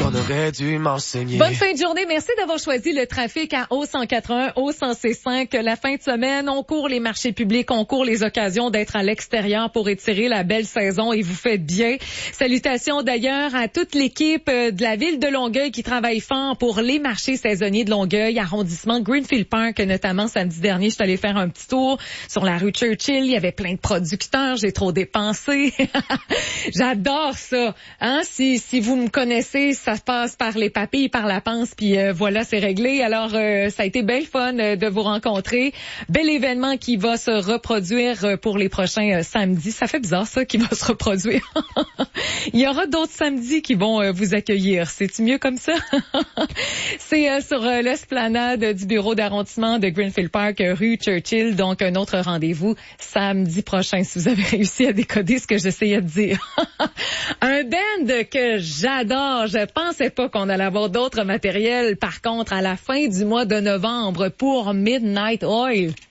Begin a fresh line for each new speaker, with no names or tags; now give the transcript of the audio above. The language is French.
On aurait dû m'enseigner.
Bonne fin de journée. Merci d'avoir choisi le trafic à O181, O105. La fin de semaine, on court les marchés publics, on court les occasions d'être à l'extérieur pour étirer la belle saison et vous faites bien. Salutations d'ailleurs à toute l'équipe de la ville de Longueuil qui travaille fort pour les marchés saisonniers de Longueuil, arrondissement Greenfield Park, notamment samedi dernier. Je suis allée faire un petit tour sur la rue Churchill. Il y avait plein de producteurs. J'ai trop dépensé. J'adore ça. Hein? Si vous me connaissez, ça passe par les papilles, par la panse, puis voilà, c'est réglé. Alors, ça a été bien fun de vous rencontrer. Bel événement qui va se reproduire pour les prochains samedis. Ça fait bizarre, ça, qui va se reproduire. Il y aura d'autres samedis qui vont vous accueillir. C'est-tu mieux comme ça? C'est sur l'esplanade du bureau d'arrondissement de Greenfield Park, rue Churchill. Donc, un autre rendez-vous samedi prochain, si vous avez réussi à décoder ce que j'essayais de dire. Un band que j'adore. Je pensais pas qu'on allait avoir d'autres matériels. Par contre, à la fin du mois de novembre pour Midnight Oil.